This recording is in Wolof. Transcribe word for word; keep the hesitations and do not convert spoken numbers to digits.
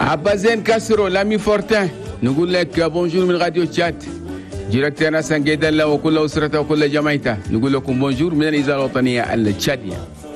Abazen Castro, l'ami Fortin, nous vous disons bonjour من Radio Chat. Directeur Hassan Guedalla وكل أسرته وكل جماعته نقول لكم bonjour من الإذاعة الوطنية التشادية.